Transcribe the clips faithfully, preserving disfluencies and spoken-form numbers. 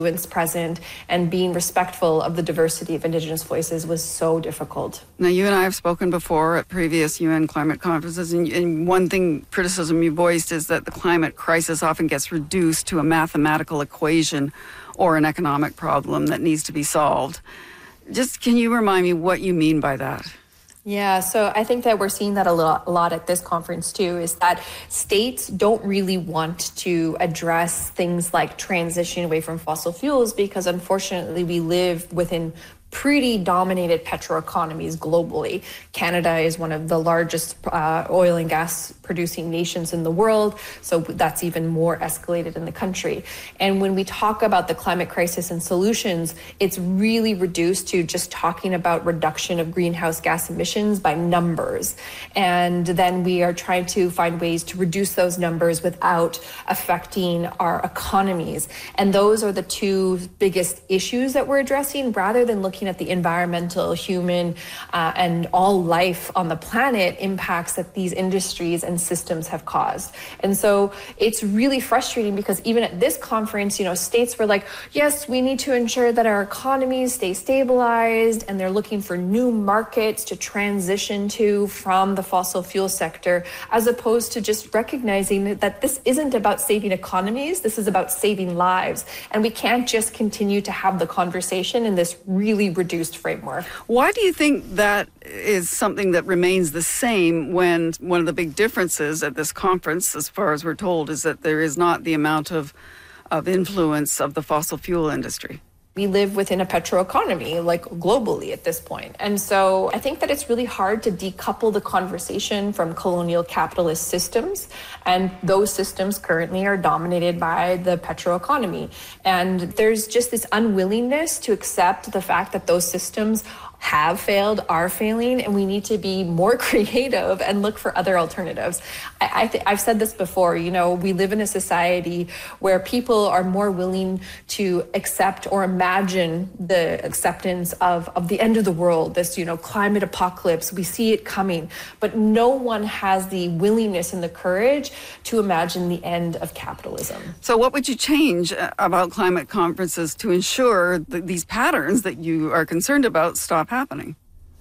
present, and being respectful of the diversity of Indigenous voices was so difficult. Now, you and I have spoken before at previous U N climate conferences, and, and one thing, criticism you voiced, is that the climate crisis often gets reduced to a mathematical equation or an economic problem that needs to be solved. Just can you remind me what you mean by that? Yeah, so I think that we're seeing that a lot, a lot at this conference too, is that states don't really want to address things like transitioning away from fossil fuels because unfortunately we live within pretty dominated petroeconomies globally. Canada is one of the largest uh, oil and gas producing nations in the world, so that's even more escalated in the country. And when we talk about the climate crisis and solutions, it's really reduced to just talking about reduction of greenhouse gas emissions by numbers. And then we are trying to find ways to reduce those numbers without affecting our economies. And those are the two biggest issues that we're addressing, rather than looking at the environmental, human, uh, and all life on the planet impacts that these industries and systems have caused. And so it's really frustrating because even at this conference, you know, states were like, yes, we need to ensure that our economies stay stabilized, and they're looking for new markets to transition to from the fossil fuel sector, as opposed to just recognizing that this isn't about saving economies, this is about saving lives. And we can't just continue to have the conversation in this really reduced framework. Why do you think that is something that remains the same when one of the big differences at this conference, as far as we're told, is that there is not the amount of, of influence of the fossil fuel industry? We live within a petroeconomy, like globally at this point. And so I think that it's really hard to decouple the conversation from colonial capitalist systems. And those systems currently are dominated by the petroeconomy. And there's just this unwillingness to accept the fact that those systems have failed, are failing, and we need to be more creative and look for other alternatives. I, I th- I've said this before, you know, we live in a society where people are more willing to accept or imagine the acceptance of, of the end of the world, this, you know, climate apocalypse. We see it coming, but no one has the willingness and the courage to imagine the end of capitalism. So what would you change about climate conferences to ensure that these patterns that you are concerned about stop happening?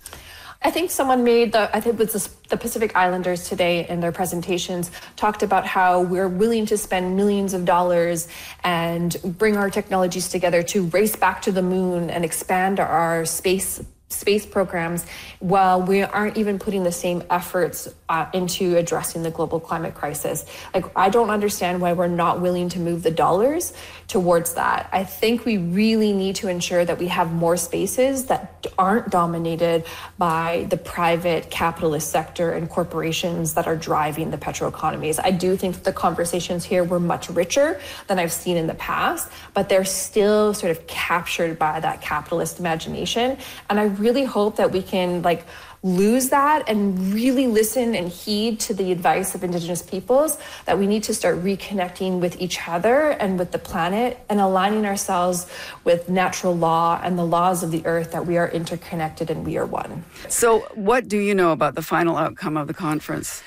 I think someone made the, I think it was the Pacific Islanders today in their presentations, talked about how we're willing to spend millions of dollars and bring our technologies together to race back to the moon and expand our space space programs, while we aren't even putting the same efforts uh, into addressing the global climate crisis. Like, I don't understand why we're not willing to move the dollars towards that. I think we really need to ensure that we have more spaces that aren't dominated by the private capitalist sector and corporations that are driving the petroeconomies. I do think that the conversations here were much richer than I've seen in the past, but they're still sort of captured by that capitalist imagination. And I really hope that we can like lose that and really listen and heed to the advice of Indigenous peoples, that we need to start reconnecting with each other and with the planet and aligning ourselves with natural law and the laws of the earth, that we are interconnected and we are one. So what do you know about the final outcome of the conference?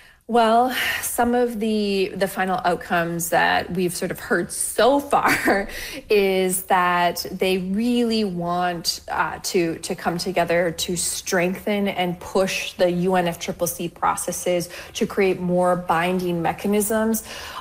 Well, some of the the final outcomes that we've sort of heard so far is that they really want uh, to to come together to strengthen and push the U N F C C C processes to create more binding mechanisms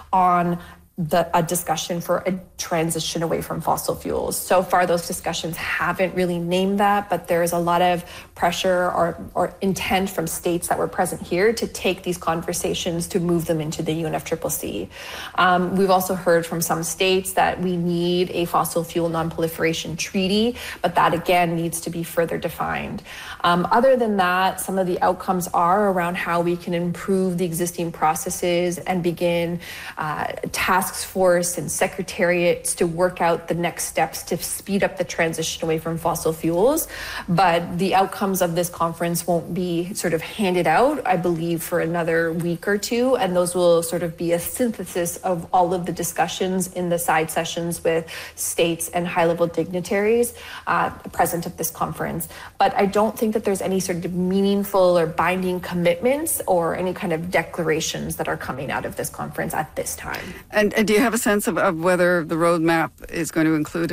on the a discussion for a transition away from fossil fuels. So far, those discussions haven't really named that, but there's a lot of pressure or, or intent from states that were present here to take these conversations to move them into the U N F C C C. Um, we've also heard from some states that we need a fossil fuel non-proliferation treaty, but that again needs to be further defined. Um, other than that, some of the outcomes are around how we can improve the existing processes and begin uh, task force and secretariats to work out the next steps to speed up the transition away from fossil fuels. But the outcomes of this conference won't be sort of handed out, I believe, for another week or two. And those will sort of be a synthesis of all of the discussions in the side sessions with states and high-level dignitaries uh, present at this conference. But I don't think that there's any sort of meaningful or binding commitments or any kind of declarations that are coming out of this conference at this time. And, and do you have a sense of, of whether the roadmap is going to include